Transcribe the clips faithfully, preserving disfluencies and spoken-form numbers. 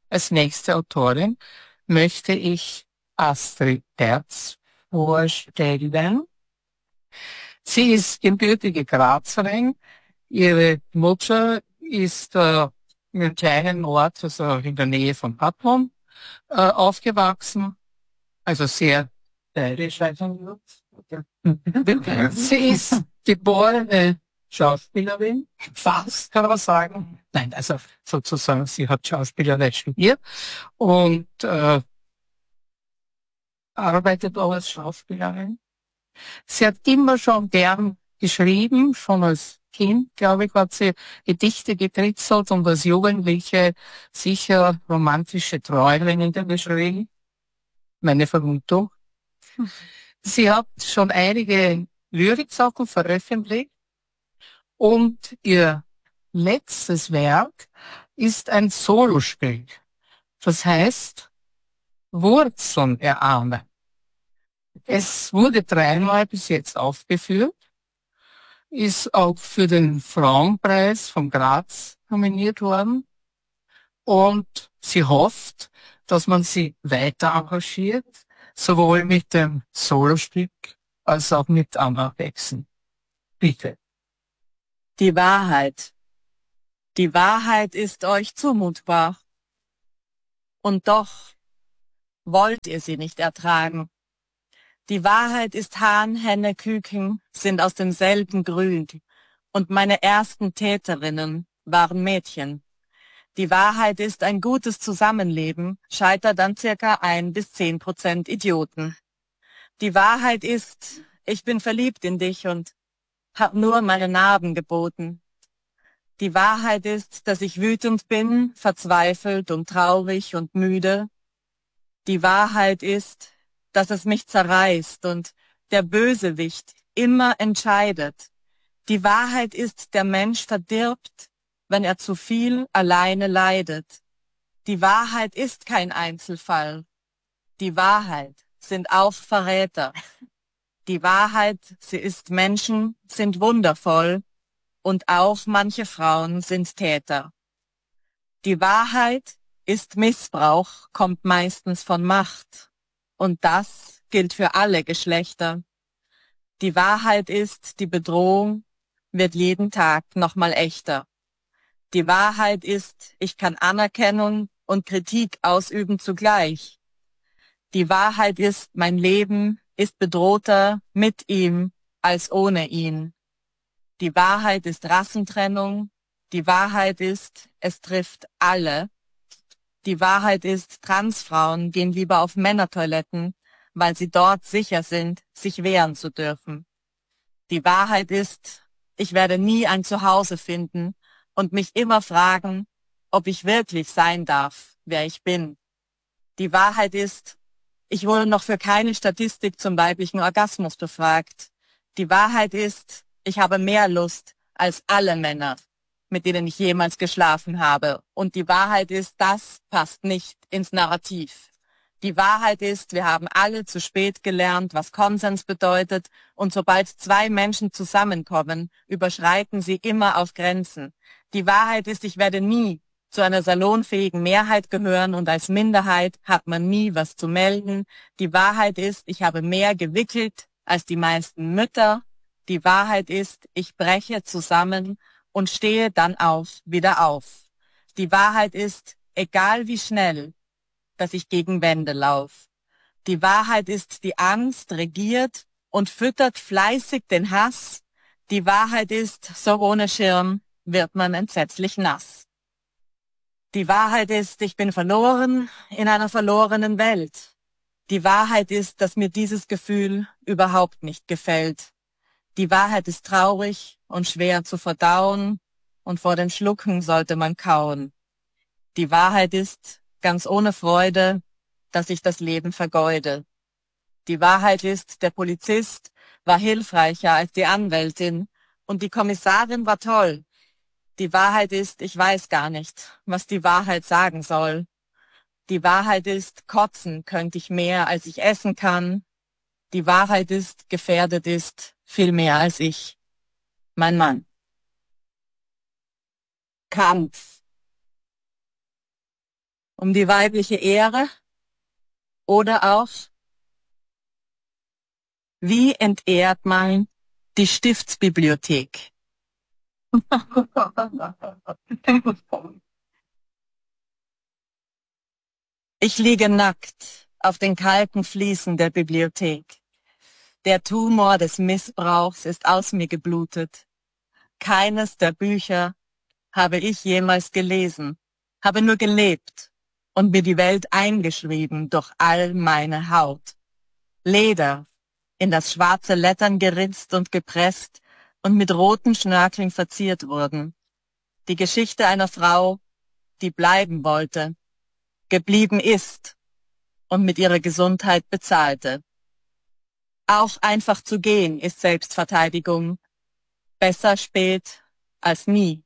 Als nächste Autorin möchte ich Astrid Terz vorstellen. Sie ist gebürtige Grazerin. Ihre Mutter ist äh, in einem kleinen Ort, also in der Nähe von Patmon, äh, aufgewachsen. Also sehr bayerisch. Sie ist geborene Schauspielerin, fast kann man sagen. Nein, also sozusagen, sie hat Schauspielerei studiert und äh, arbeitet auch als Schauspielerin. Sie hat immer schon gern geschrieben, schon als Kind, glaube ich, hat sie Gedichte gekritzelt und als Jugendliche sicher romantische Träume niedergeschrieben. Meine Vermutung. Sie hat schon einige Lyriksachen veröffentlicht und ihr letztes Werk ist ein Solospiel. Das heißt Wurzeln erahnen. Es wurde dreimal bis jetzt aufgeführt, ist auch für den Frauenpreis von Graz nominiert worden und sie hofft, dass man sie weiter engagiert, sowohl mit dem Solostück als auch mit anderen Texten. Bitte. Die Wahrheit. Die Wahrheit ist euch zumutbar. Und doch wollt ihr sie nicht ertragen. Die Wahrheit ist Hahn, Henne, Küken sind aus demselben Grün. Und meine ersten Täterinnen waren Mädchen. Die Wahrheit ist, ein gutes Zusammenleben scheitert an circa ein bis zehn Prozent Idioten. Die Wahrheit ist, ich bin verliebt in dich und hab nur meine Narben geboten. Die Wahrheit ist, dass ich wütend bin, verzweifelt und traurig und müde. Die Wahrheit ist, dass es mich zerreißt und der Bösewicht immer entscheidet. Die Wahrheit ist, der Mensch verdirbt, wenn er zu viel alleine leidet. Die Wahrheit ist kein Einzelfall. Die Wahrheit sind auch Verräter. Die Wahrheit, sie ist Menschen, sind wundervoll und auch manche Frauen sind Täter. Die Wahrheit ist Missbrauch, kommt meistens von Macht. Und das gilt für alle Geschlechter. Die Wahrheit ist, die Bedrohung wird jeden Tag nochmal echter. Die Wahrheit ist, ich kann Anerkennung und Kritik ausüben zugleich. Die Wahrheit ist, mein Leben ist bedrohter mit ihm als ohne ihn. Die Wahrheit ist Rassentrennung. Die Wahrheit ist, es trifft alle. Die Wahrheit ist, Transfrauen gehen lieber auf Männertoiletten, weil sie dort sicher sind, sich wehren zu dürfen. Die Wahrheit ist, ich werde nie ein Zuhause finden und mich immer fragen, ob ich wirklich sein darf, wer ich bin. Die Wahrheit ist, ich wurde noch für keine Statistik zum weiblichen Orgasmus befragt. Die Wahrheit ist, ich habe mehr Lust als alle Männer, mit denen ich jemals geschlafen habe. Und die Wahrheit ist, das passt nicht ins Narrativ. Die Wahrheit ist, wir haben alle zu spät gelernt, was Konsens bedeutet, und sobald zwei Menschen zusammenkommen, überschreiten sie immer auf Grenzen. Die Wahrheit ist, ich werde nie zu einer salonfähigen Mehrheit gehören und als Minderheit hat man nie was zu melden. Die Wahrheit ist, ich habe mehr gewickelt als die meisten Mütter. Die Wahrheit ist, ich breche zusammen und stehe dann auch wieder auf. Die Wahrheit ist, egal wie schnell, dass ich gegen Wände laufe. Die Wahrheit ist, die Angst regiert und füttert fleißig den Hass. Die Wahrheit ist, so ohne Schirm wird man entsetzlich nass. Die Wahrheit ist, ich bin verloren in einer verlorenen Welt. Die Wahrheit ist, dass mir dieses Gefühl überhaupt nicht gefällt. Die Wahrheit ist traurig und schwer zu verdauen und vor den Schlucken sollte man kauen. Die Wahrheit ist, ganz ohne Freude, dass ich das Leben vergeude. Die Wahrheit ist, der Polizist war hilfreicher als die Anwältin und die Kommissarin war toll. Die Wahrheit ist, ich weiß gar nicht, was die Wahrheit sagen soll. Die Wahrheit ist, kotzen könnte ich mehr, als ich essen kann. Die Wahrheit ist, gefährdet ist viel mehr als ich. Mein Mann. Kampf. um die weibliche Ehre? Oder auch, wie entehrt man die Stiftsbibliothek? Ich liege nackt auf den kalten Fliesen der Bibliothek. Der Tumor des Missbrauchs ist aus mir geblutet. Keines der Bücher habe ich jemals gelesen, habe nur gelebt und mir die Welt eingeschrieben durch all meine Haut. Leder, in das schwarze Lettern geritzt und gepresst und mit roten Schnörkeln verziert wurden. Die Geschichte einer Frau, die bleiben wollte, geblieben ist und mit ihrer Gesundheit bezahlte. Auch einfach zu gehen ist Selbstverteidigung. Besser spät als nie.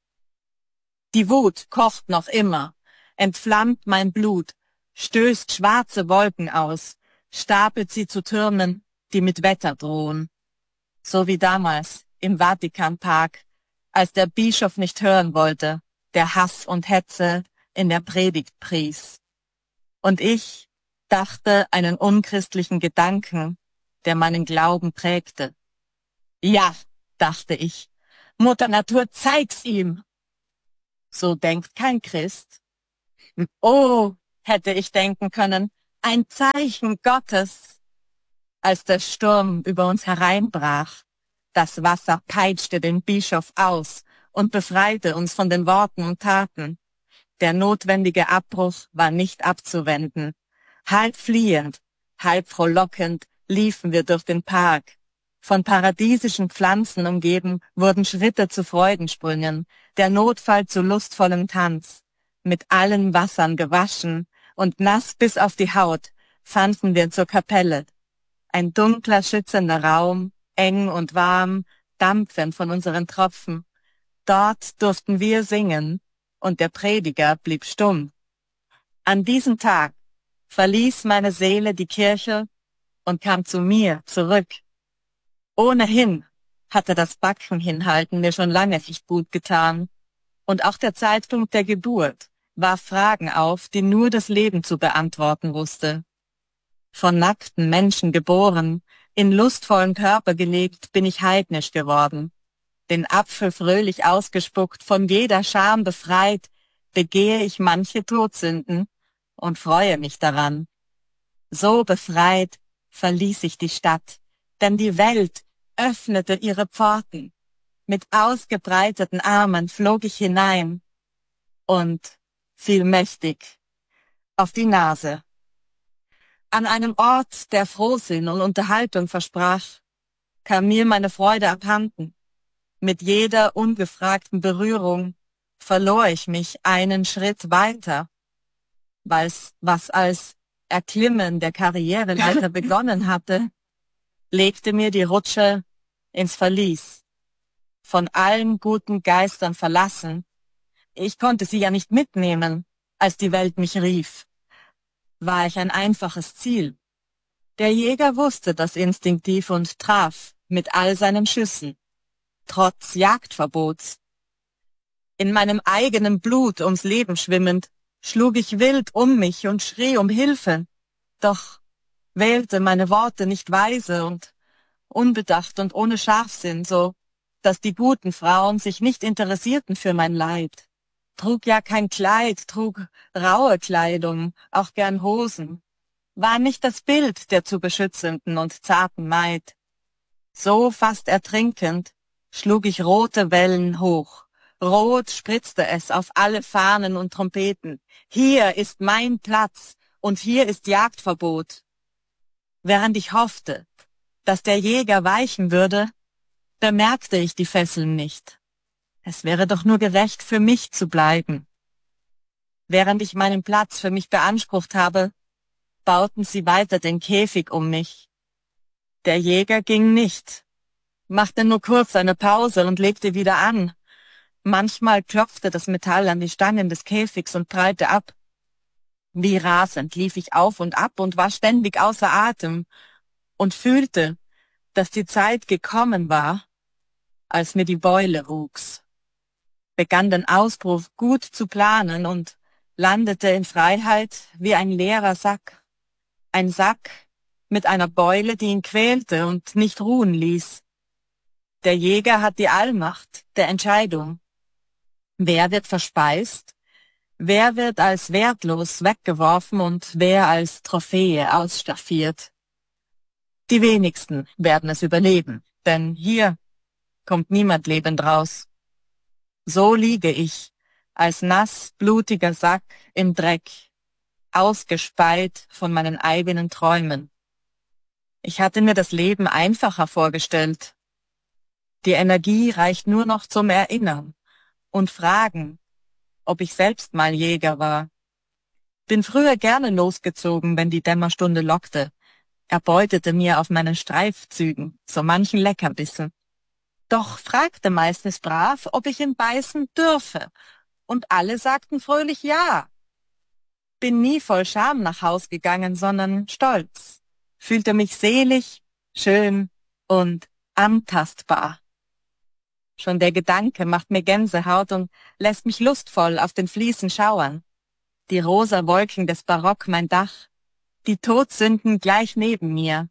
Die Wut kocht noch immer, entflammt mein Blut, stößt schwarze Wolken aus, stapelt sie zu Türmen, die mit Wetter drohen. So wie damals im Vatikanpark, als der Bischof nicht hören wollte, der Hass und Hetze in der Predigt pries. Und ich dachte einen unchristlichen Gedanken, der meinen Glauben prägte. Ja, dachte ich, Mutter Natur, zeig's ihm. So denkt kein Christ. Oh, hätte ich denken können, ein Zeichen Gottes. Als der Sturm über uns hereinbrach, das Wasser peitschte den Bischof aus und befreite uns von den Worten und Taten. Der notwendige Abbruch war nicht abzuwenden. Halb fliehend, halb frohlockend liefen wir durch den Park. Von paradiesischen Pflanzen umgeben wurden Schritte zu Freudensprüngen, der Notfall zu lustvollem Tanz. Mit allen Wassern gewaschen und nass bis auf die Haut fanden wir zur Kapelle. Ein dunkler, schützender Raum, eng und warm, dampfend von unseren Tropfen. Dort durften wir singen, und der Prediger blieb stumm. An diesem Tag verließ meine Seele die Kirche und kam zu mir zurück. Ohnehin hatte das Backen hinhalten mir schon lange nicht gut getan. Und auch der Zeitpunkt der Geburt warf Fragen auf, die nur das Leben zu beantworten wusste. Von nackten Menschen geboren, in lustvollen Körper gelegt, bin ich heidnisch geworden. Den Apfel fröhlich ausgespuckt, von jeder Scham befreit, begehe ich manche Todsünden und freue mich daran. So befreit verließ ich die Stadt, denn die Welt öffnete ihre Pforten. Mit ausgebreiteten Armen flog ich hinein und fiel mächtig auf die Nase. An einem Ort, der Frohsinn und Unterhaltung versprach, kam mir meine Freude abhanden. Mit jeder ungefragten Berührung verlor ich mich einen Schritt weiter, weil's, was als Erklimmen der Karriereleiter begonnen hatte, legte mir die Rutsche ins Verlies. Von allen guten Geistern verlassen, ich konnte sie ja nicht mitnehmen, als die Welt mich rief, war ich ein einfaches Ziel. Der Jäger wusste das instinktiv und traf mit all seinen Schüssen, trotz Jagdverbots. In meinem eigenen Blut ums Leben schwimmend, schlug ich wild um mich und schrie um Hilfe, doch wählte meine Worte nicht weise und unbedacht und ohne Scharfsinn, so dass die guten Frauen sich nicht interessierten für mein Leid. Trug ja kein Kleid, trug raue Kleidung, auch gern Hosen, war nicht das Bild der zu beschützenden und zarten Maid. So fast ertrinkend schlug ich rote Wellen hoch, rot spritzte es auf alle Fahnen und Trompeten. Hier ist mein Platz und hier ist Jagdverbot. Während ich hoffte, dass der Jäger weichen würde, bemerkte ich die Fesseln nicht. Es wäre doch nur gerecht, für mich zu bleiben. Während ich meinen Platz für mich beansprucht habe, bauten sie weiter den Käfig um mich. Der Jäger ging nicht, machte nur kurz eine Pause und legte wieder an. Manchmal klopfte das Metall an die Stangen des Käfigs und prallte ab. Wie rasend lief ich auf und ab und war ständig außer Atem und fühlte, dass die Zeit gekommen war, als mir die Beule wuchs. Begann den Ausbruch gut zu planen und landete in Freiheit wie ein leerer Sack. Ein Sack mit einer Beule, die ihn quälte und nicht ruhen ließ. Der Jäger hat die Allmacht der Entscheidung. Wer wird verspeist? Wer wird als wertlos weggeworfen und wer als Trophäe ausstaffiert? Die wenigsten werden es überleben, denn hier kommt niemand lebend raus. So liege ich, als nass, blutiger Sack im Dreck, ausgespeit von meinen eigenen Träumen. Ich hatte mir das Leben einfacher vorgestellt. Die Energie reicht nur noch zum Erinnern und Fragen, ob ich selbst mal Jäger war. Bin früher gerne losgezogen, wenn die Dämmerstunde lockte, erbeutete mir auf meinen Streifzügen so manchen Leckerbissen. Doch fragte meistens brav, ob ich ihn beißen dürfe, und alle sagten fröhlich ja. Bin nie voll Scham nach Haus gegangen, sondern stolz, fühlte mich selig, schön und antastbar. Schon der Gedanke macht mir Gänsehaut und lässt mich lustvoll auf den Fliesen schauern. Die rosa Wolken des Barock mein Dach, die Todsünden gleich neben mir.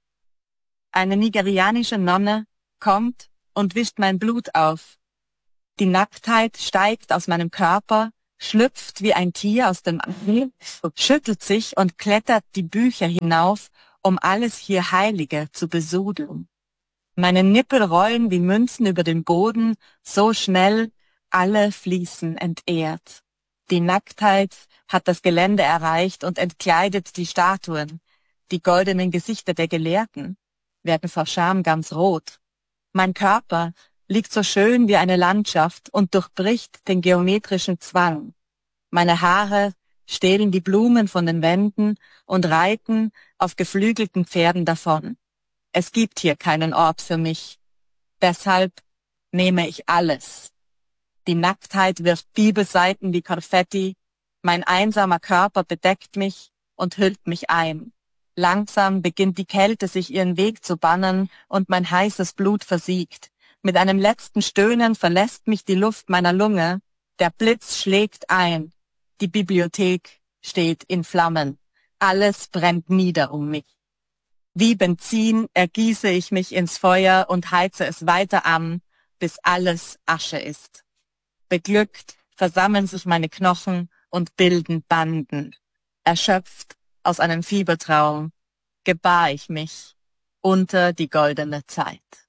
Eine nigerianische Nonne kommt und wischt mein Blut auf. Die Nacktheit steigt aus meinem Körper, schlüpft wie ein Tier aus dem All, schüttelt sich und klettert die Bücher hinauf, um alles hier Heilige zu besudeln. Meine Nippel rollen wie Münzen über den Boden, so schnell, alle fließen entehrt. Die Nacktheit hat das Gelände erreicht und entkleidet die Statuen. Die goldenen Gesichter der Gelehrten werden vor Scham ganz rot. Mein Körper liegt so schön wie eine Landschaft und durchbricht den geometrischen Zwang. Meine Haare stehlen die Blumen von den Wänden und reiten auf geflügelten Pferden davon. Es gibt hier keinen Ort für mich. Deshalb nehme ich alles. Die Nacktheit wirft Bibelseiten wie Konfetti. Mein einsamer Körper bedeckt mich und hüllt mich ein. Langsam beginnt die Kälte sich ihren Weg zu bannen und mein heißes Blut versiegt. Mit einem letzten Stöhnen verlässt mich die Luft meiner Lunge. Der Blitz schlägt ein. Die Bibliothek steht in Flammen. Alles brennt nieder um mich. Wie Benzin ergieße ich mich ins Feuer und heize es weiter an, bis alles Asche ist. Beglückt versammeln sich meine Knochen und bilden Banden. Erschöpft aus einem Fiebertraum gebar ich mich unter die goldene Zeit.